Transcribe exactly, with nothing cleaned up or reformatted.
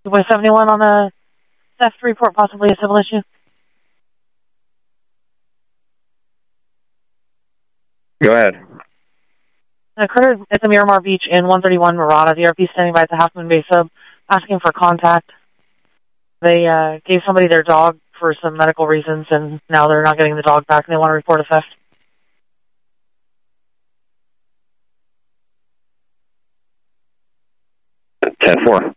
two seventy-one on a theft report, possibly a civil issue. Go ahead. It occurred at the Miramar Beach in one thirty-one Marana. The R P standing by at the Half Moon Bay sub, asking for contact. They uh, gave somebody their dog for some medical reasons, and now they're not getting the dog back, and they want to report a theft. ten four.